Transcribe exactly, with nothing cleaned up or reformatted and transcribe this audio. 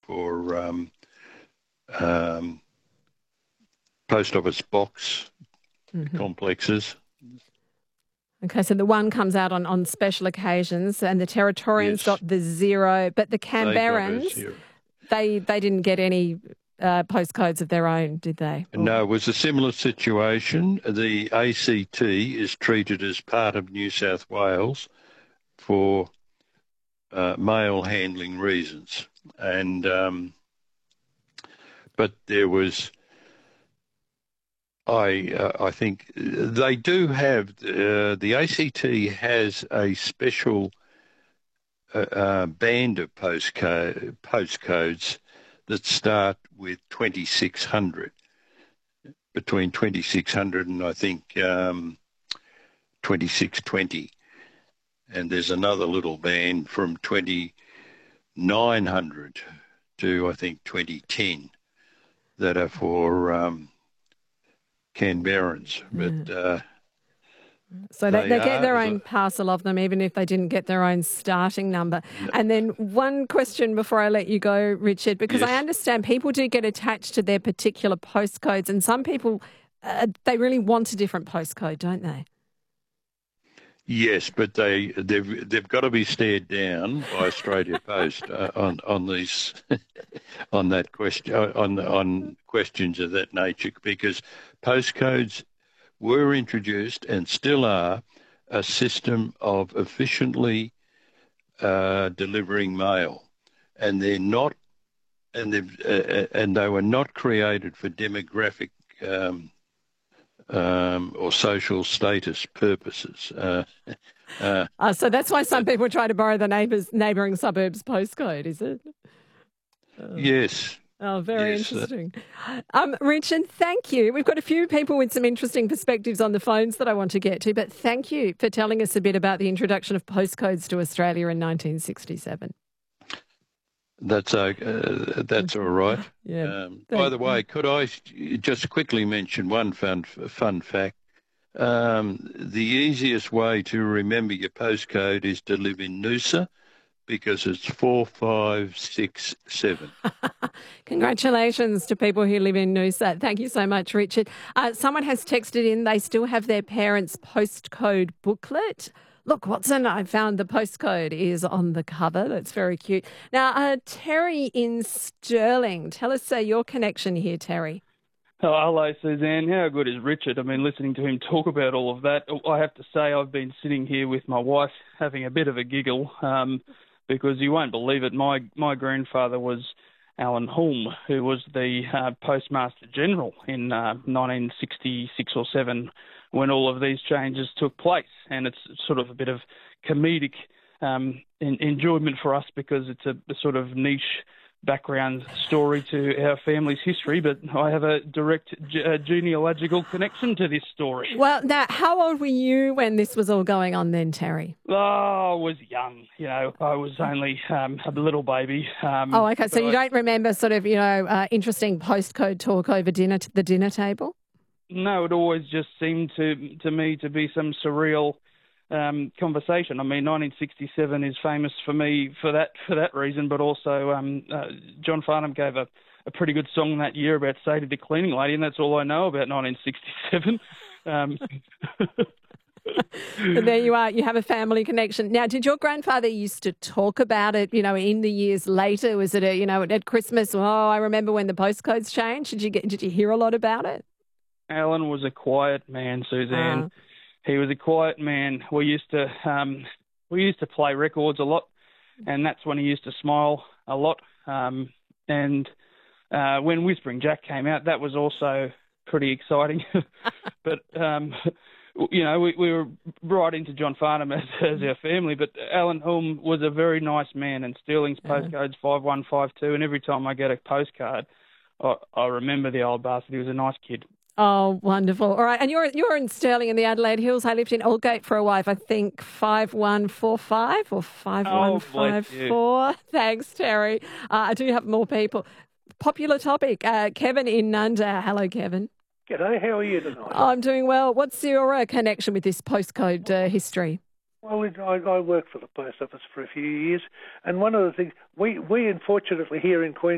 for um, um, post office box mm-hmm. complexes. Okay, so the one comes out on, on special occasions, and the Territorians yes. got the zero, but the Canberrans, they, they they didn't get any uh, postcodes of their own, did they? No, it was a similar situation. The A C T is treated as part of New South Wales for uh, mail handling reasons, and um, but there was. I uh, I think they do have uh, the A C T has a special uh, uh, band of postcode postcodes that start with twenty-six hundred, between twenty-six hundred and I think um, twenty-six twenty, and there's another little band from twenty-nine hundred to I think twenty ten that are for um, Canberrans, but uh, so they, they, they get their own parcel of them, even if they didn't get their own starting number. No. And then one question before I let you go, Richard, because yes. I understand people do get attached to their particular postcodes, and some people uh, they really want a different postcode, don't they? Yes, but they they've they've got to be stared down by Australia Post uh, on on these on that question on on questions of that nature, because postcodes were introduced and still are a system of efficiently uh, delivering mail, and they're not and they uh, and they were not created for demographic Um, Um, or social status purposes. Uh, uh, uh, so that's why some people try to borrow the neighbours, neighbouring suburbs postcode, is it? Uh, yes. Oh, very yes, interesting. Uh, um, Richard, thank you. We've got a few people with some interesting perspectives on the phones that I want to get to, but thank you for telling us a bit about the introduction of postcodes to Australia in nineteen sixty-seven. That's uh, uh, that's all right. Yeah. Um, by the way, could I just quickly mention one fun fun fact? Um, the easiest way to remember your postcode is to live in Noosa, because it's four five six seven. Congratulations to people who live in Noosa. Thank you so much, Richard. Uh, someone has texted in. They still have their parents' postcode booklet. Look, Watson, I found the postcode is on the cover. That's very cute. Now, uh, Terry in Stirling, tell us uh, your connection here, Terry. Oh, hello, Suzanne. How good is Richard? I mean, listening to him talk about all of that, I have to say I've been sitting here with my wife having a bit of a giggle um, because you won't believe it. My my grandfather was Alan Hulme, who was the uh, Postmaster General in uh, nineteen sixty-six or seven, when all of these changes took place. And it's sort of a bit of comedic um, in, enjoyment for us because it's a, a sort of niche background story to our family's history, but I have a direct ge- uh, genealogical connection to this story. Well, now, how old were you when this was all going on then, Terry? Oh, I was young. You know, I was only um, a little baby. Um, oh, okay. So you I, don't remember sort of, you know, uh, interesting postcode talk over dinner, t- the dinner table? No, it always just seemed to to me to be some surreal um, conversation. I mean, nineteen sixty-seven is famous for me for that for that reason, but also um, uh, John Farnham gave a, a pretty good song that year about Sadie the cleaning lady, and that's all I know about nineteen sixty-seven. Um, But there you are. You have a family connection. Now, did your grandfather used to talk about it, you know, in the years later? Was it, a, you know, at Christmas? Oh, I remember when the postcodes changed. Did you get? Did you hear a lot about it? Alan was a quiet man, Suzanne. Uh. He was a quiet man. We used to um, we used to play records a lot, and that's when he used to smile a lot. Um, and uh, when Whispering Jack came out, that was also pretty exciting. But um, you know, we, we were right into John Farnham as, as our family. But Alan Hulme was a very nice man, and Stirling's yeah. postcode's five one five two. And every time I get a postcard, I, I remember the old bastard. He was a nice kid. Oh, wonderful. All right. And you're you're in Stirling in the Adelaide Hills. I lived in Aldgate for a while. I think five one four five or five one five four. Oh, thanks, Terry. Uh, I do have more people. Popular topic. Uh, Kevin in Nunda. Hello, Kevin. G'day. How are you tonight? Oh, I'm doing well. What's your uh, connection with this postcode uh, history? Well, I, I worked for the post office for a few years, and one of the things, we, we unfortunately here in Queensland,